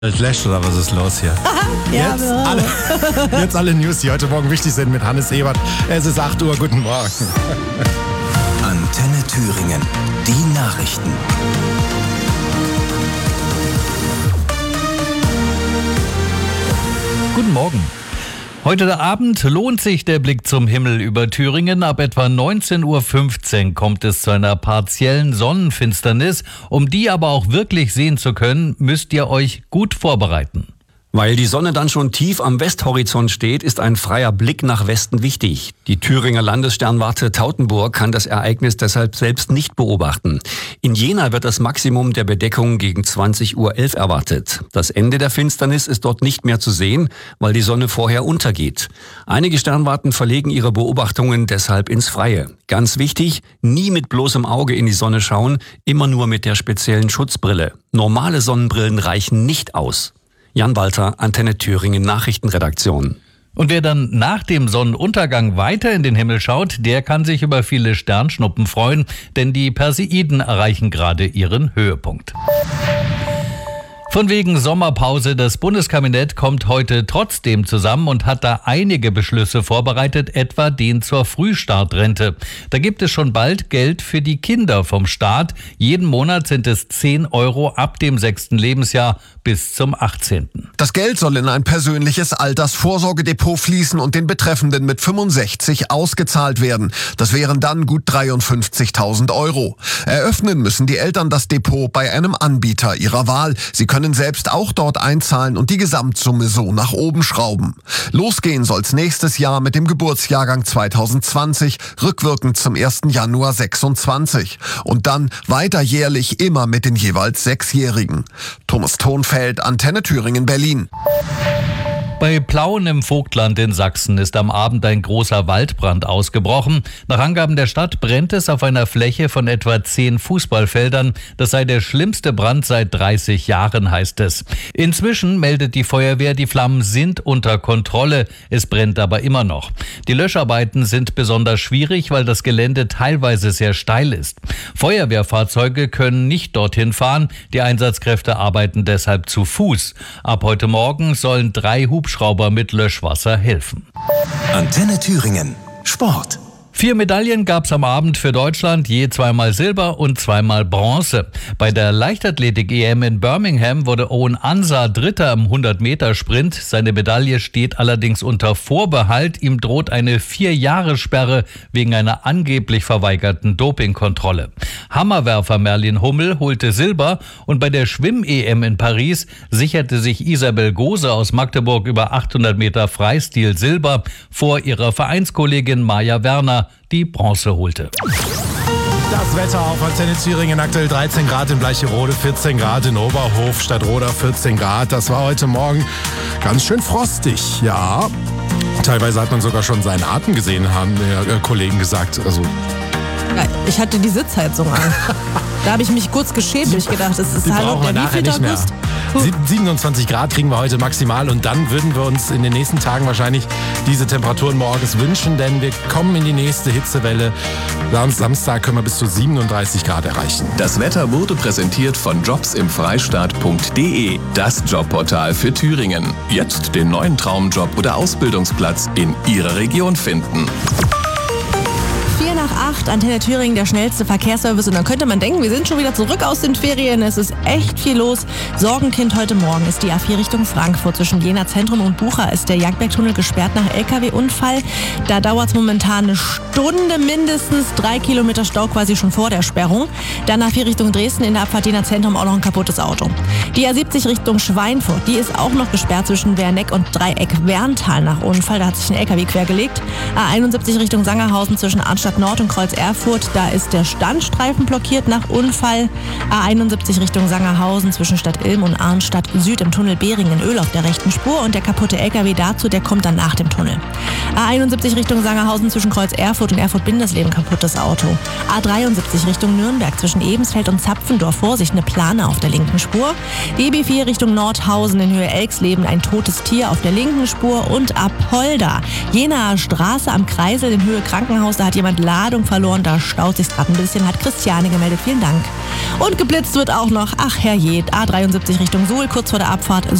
Flash oder was ist los hier? Ja, jetzt alle News, die heute Morgen wichtig sind mit Hannes Ebert. Es ist 8 Uhr, guten Morgen. Antenne Thüringen, die Nachrichten. Guten Morgen. Heute Abend lohnt sich der Blick zum Himmel über Thüringen. Ab etwa 19:15 Uhr kommt es zu einer partiellen Sonnenfinsternis. Um die aber auch wirklich sehen zu können, müsst ihr euch gut vorbereiten. Weil die Sonne dann schon tief am Westhorizont steht, ist ein freier Blick nach Westen wichtig. Die Thüringer Landessternwarte Tautenburg kann das Ereignis deshalb selbst nicht beobachten. In Jena wird das Maximum der Bedeckung gegen 20:11 Uhr erwartet. Das Ende der Finsternis ist dort nicht mehr zu sehen, weil die Sonne vorher untergeht. Einige Sternwarten verlegen ihre Beobachtungen deshalb ins Freie. Ganz wichtig, nie mit bloßem Auge in die Sonne schauen, immer nur mit der speziellen Schutzbrille. Normale Sonnenbrillen reichen nicht aus. Jan Walter, Antenne Thüringen Nachrichtenredaktion. Und wer dann nach dem Sonnenuntergang weiter in den Himmel schaut, der kann sich über viele Sternschnuppen freuen, denn die Perseiden erreichen gerade ihren Höhepunkt. Von wegen Sommerpause, das Bundeskabinett kommt heute trotzdem zusammen und hat da einige Beschlüsse vorbereitet, etwa den zur Frühstartrente. Da gibt es schon bald Geld für die Kinder vom Staat. Jeden Monat sind es 10 Euro ab dem 6. Lebensjahr bis zum 18. Das Geld soll in ein persönliches Altersvorsorgedepot fließen und den Betreffenden mit 65 ausgezahlt werden. Das wären dann gut 53.000 Euro. Eröffnen müssen die Eltern das Depot bei einem Anbieter ihrer Wahl. Sie können selbst auch dort einzahlen und die Gesamtsumme so nach oben schrauben. Losgehen soll's nächstes Jahr mit dem Geburtsjahrgang 2020, rückwirkend zum 1. Januar 26. Und dann weiter jährlich immer mit den jeweils 6-Jährigen. Thomas Thonfeld, Antenne Thüringen, Berlin. Bei Plauen im Vogtland in Sachsen ist am Abend ein großer Waldbrand ausgebrochen. Nach Angaben der Stadt brennt es auf einer Fläche von etwa 10 Fußballfeldern. Das sei der schlimmste Brand seit 30 Jahren, heißt es. Inzwischen meldet die Feuerwehr, die Flammen sind unter Kontrolle. Es brennt aber immer noch. Die Löscharbeiten sind besonders schwierig, weil das Gelände teilweise sehr steil ist. Feuerwehrfahrzeuge können nicht dorthin fahren. Die Einsatzkräfte arbeiten deshalb zu Fuß. Ab heute Morgen sollen 3 Hubschrauber mit Löschwasser helfen. Antenne Thüringen. Sport. 4 Medaillen gab's am Abend für Deutschland, je 2-mal Silber und 2-mal Bronze. Bei der Leichtathletik-EM in Birmingham wurde Owen Ansah Dritter im 100-Meter-Sprint. Seine Medaille steht allerdings unter Vorbehalt. Ihm droht eine 4-Jahres-Sperre wegen einer angeblich verweigerten Dopingkontrolle. Hammerwerfer Merlin Hummel holte Silber und bei der Schwimm-EM in Paris sicherte sich Isabel Gose aus Magdeburg über 800 Meter Freistil Silber vor ihrer Vereinskollegin Maja Werner, die Bronze holte. Das Wetter auf Antenne Thüringen, aktuell 13 Grad in Bleicherode, 14 Grad in Oberhof, Stadtroda 14 Grad. Das war heute Morgen ganz schön frostig, ja. Teilweise hat man sogar schon seinen Atem gesehen, haben Kollegen gesagt. Also Ja, ich hatte die Sitzheizung an. Da habe ich mich kurz geschämt. Ich gedacht, das ist die hallo, brauchen wir der nachher wievielte nicht mehr. August? 27 Grad kriegen wir heute maximal und dann würden wir uns in den nächsten Tagen wahrscheinlich diese Temperaturen morgens wünschen, denn wir kommen in die nächste Hitzewelle. Samstag können wir bis zu 37 Grad erreichen. Das Wetter wurde präsentiert von jobsimfreistaat.de, das Jobportal für Thüringen. Jetzt den neuen Traumjob oder Ausbildungsplatz in Ihrer Region finden. 7:45, Antenne Thüringen, der schnellste Verkehrsservice. Und dann könnte man denken, wir sind schon wieder zurück aus den Ferien. Es ist echt viel los. Sorgenkind heute Morgen ist die A4 Richtung Frankfurt. Zwischen Jena Zentrum und Bucha ist der Jagdbergtunnel gesperrt nach LKW-Unfall. Da dauert es momentan eine Stunde mindestens. 3 Kilometer Stau quasi schon vor der Sperrung. Dann A4 Richtung Dresden, in der Abfahrt Jena Zentrum auch noch ein kaputtes Auto. Die A70 Richtung Schweinfurt, die ist auch noch gesperrt zwischen Werneck und Dreieck-Werntal nach Unfall. Da hat sich ein LKW quergelegt. A71 Richtung Sangerhausen zwischen Arnstadt Nord und Kreuz Erfurt, da ist der Standstreifen blockiert nach Unfall. A71 Richtung Sangerhausen zwischen Stadt Ilm und Arnstadt Süd im Tunnel Behringen-Öl auf der rechten Spur und der kaputte LKW dazu, der kommt dann nach dem Tunnel. A71 Richtung Sangerhausen zwischen Kreuz Erfurt und Erfurt-Bindesleben kaputtes Auto. A73 Richtung Nürnberg zwischen Ebensfeld und Zapfendorf, Vorsicht, eine Plane auf der linken Spur. Die EB4 Richtung Nordhausen in Höhe Elxleben, ein totes Tier auf der linken Spur und Apolda. Jenaer Straße am Kreisel in Höhe Krankenhaus, da hat jemand Ladung verloren. Da staut sich gerade ein bisschen, hat Christiane gemeldet. Vielen Dank. Und geblitzt wird auch noch, ach herrje, A73 Richtung Suhl, kurz vor der Abfahrt